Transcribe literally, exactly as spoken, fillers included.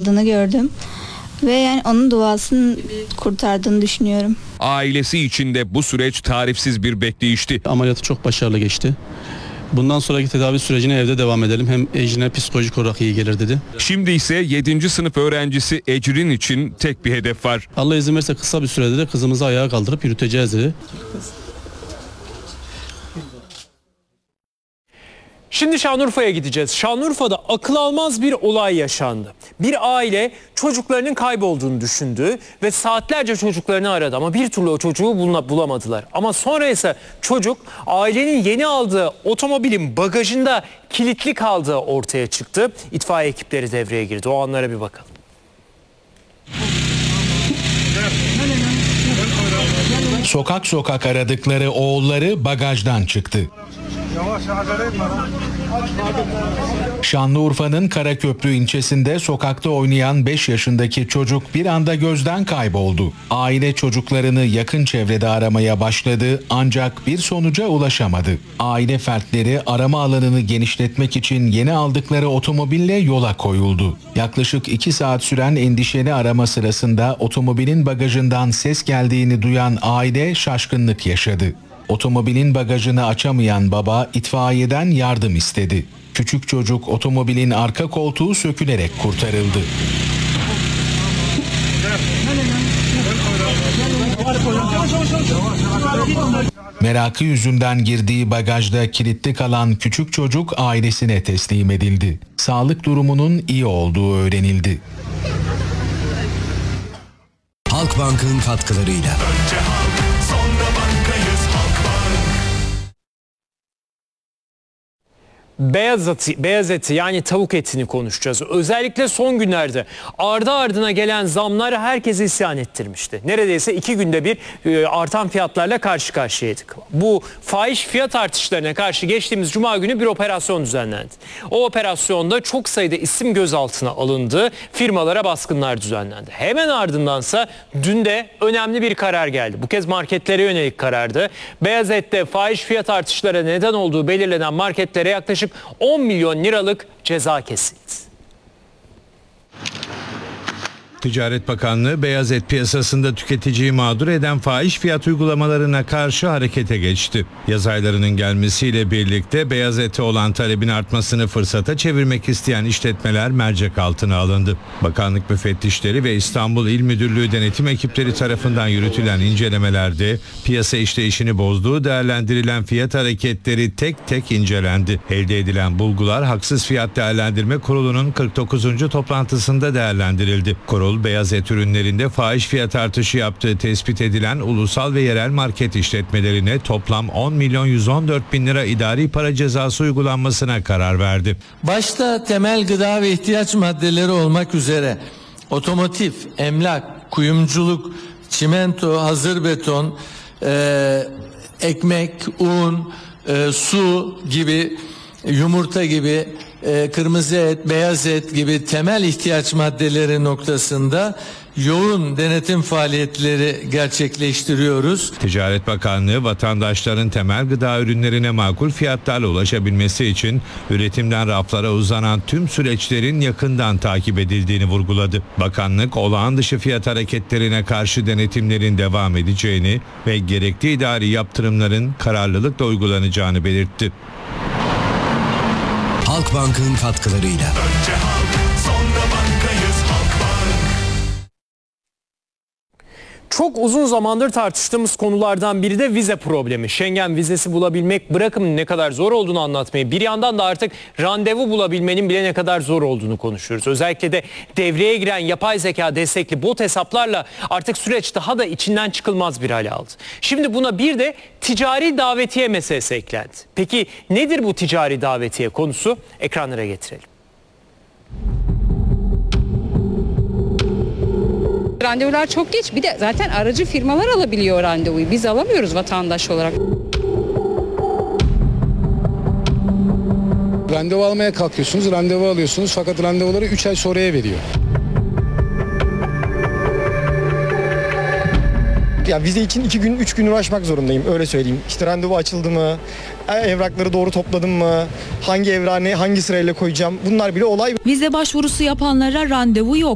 kaldığını gördüm. Ve yani onun duasını kurtardığını düşünüyorum. Ailesi için de bu süreç tarifsiz bir bekleyişti. Ameliyatı çok başarılı geçti. Bundan sonraki tedavi sürecine evde devam edelim. Hem Ecrin'e psikolojik olarak iyi gelir dedi. Şimdi ise yedinci sınıf öğrencisi Ecrin için tek bir hedef var. Allah izin verirse kısa bir sürede de kızımızı ayağa kaldırıp yürüteceğiz dedi. Şimdi Şanlıurfa'ya gideceğiz. Şanlıurfa'da akıl almaz bir olay yaşandı. Bir aile çocuklarının kaybolduğunu düşündü ve saatlerce çocuklarını aradı ama bir türlü o çocuğu bulamadılar. Ama sonra ise çocuk ailenin yeni aldığı otomobilin bagajında kilitli kaldığı ortaya çıktı. İtfaiye ekipleri devreye girdi. O anlara bir bakalım. Sokak sokak aradıkları oğulları bagajdan çıktı. Şanlıurfa'nın Karaköprü ilçesinde sokakta oynayan beş yaşındaki çocuk bir anda gözden kayboldu. Aile çocuklarını yakın çevrede aramaya başladı ancak bir sonuca ulaşamadı. Aile fertleri arama alanını genişletmek için yeni aldıkları otomobille yola koyuldu. Yaklaşık iki saat süren endişeli arama sırasında otomobilin bagajından ses geldiğini duyan aile şaşkınlık yaşadı. Otomobilin bagajını açamayan baba itfaiyeden yardım istedi. Küçük çocuk otomobilin arka koltuğu sökülerek kurtarıldı. Merakı yüzünden girdiği bagajda kilitli kalan küçük çocuk ailesine teslim edildi. Sağlık durumunun iyi olduğu öğrenildi. Halkbank'ın katkılarıyla. Önce halk, sonra bankayız Halkbank. Beyaz eti, beyaz eti yani tavuk etini konuşacağız. Özellikle son günlerde ardı ardına gelen zamlar herkesi isyan ettirmişti. Neredeyse iki günde bir e, artan fiyatlarla karşı karşıyaydık. Bu fahiş fiyat artışlarına karşı geçtiğimiz cuma günü bir operasyon düzenlendi. O operasyonda çok sayıda isim gözaltına alındı, firmalara baskınlar düzenlendi. Hemen ardındansa dün de önemli bir karar geldi. Bu kez marketlere yönelik karardı. Beyaz ette fahiş fiyat artışlara neden olduğu belirlenen marketlere yaklaşık on milyon liralık ceza kesildi. Ticaret Bakanlığı beyaz et piyasasında tüketiciyi mağdur eden fahiş fiyat uygulamalarına karşı harekete geçti. Yaz aylarının gelmesiyle birlikte beyaz ete olan talebin artmasını fırsata çevirmek isteyen işletmeler mercek altına alındı. Bakanlık müfettişleri ve İstanbul İl Müdürlüğü denetim ekipleri tarafından yürütülen incelemelerde piyasa işleyişini bozduğu değerlendirilen fiyat hareketleri tek tek incelendi. Elde edilen bulgular Haksız Fiyat Değerlendirme Kurulu'nun kırk dokuzuncu toplantısında değerlendirildi. Kurul, beyaz et ürünlerinde fahiş fiyat artışı yaptığı tespit edilen ulusal ve yerel market işletmelerine toplam on milyon yüz on dört bin lira idari para cezası uygulanmasına karar verdi. Başta temel gıda ve ihtiyaç maddeleri olmak üzere otomotiv, emlak, kuyumculuk, çimento, hazır beton, e, ekmek, un, e, su gibi, yumurta gibi, e, kırmızı et, beyaz et gibi temel ihtiyaç maddeleri noktasında yoğun denetim faaliyetleri gerçekleştiriyoruz. Ticaret Bakanlığı vatandaşların temel gıda ürünlerine makul fiyatlarla ulaşabilmesi için üretimden raflara uzanan tüm süreçlerin yakından takip edildiğini vurguladı. Bakanlık olağan dışı fiyat hareketlerine karşı denetimlerin devam edeceğini ve gerekli idari yaptırımların kararlılıkla uygulanacağını belirtti. Halkbank'ın katkılarıyla. Önce halk, sonra bankayız Halkbank. Çok uzun zamandır tartıştığımız konulardan biri de vize problemi. Schengen vizesi bulabilmek, bırakın ne kadar zor olduğunu anlatmayı, bir yandan da artık randevu bulabilmenin bile ne kadar zor olduğunu konuşuyoruz. Özellikle de devreye giren yapay zeka destekli bot hesaplarla artık süreç daha da içinden çıkılmaz bir hale aldı. Şimdi buna bir de ticari davetiye meselesi eklendi. Peki nedir bu ticari davetiye konusu? Ekranlara getirelim. Randevular çok geç. Bir de zaten aracı firmalar alabiliyor randevuyu. Biz alamıyoruz vatandaş olarak. Randevu almaya kalkıyorsunuz, randevu alıyorsunuz fakat randevuları üç ay sonraya veriyor. Ya vize için iki gün, üç gün uğraşmak zorundayım, öyle söyleyeyim. İşte randevu açıldı mı, evrakları doğru topladım mı, hangi evrağı ne, hangi sırayla koyacağım, bunlar bile olay. Vize başvurusu yapanlara randevu yok.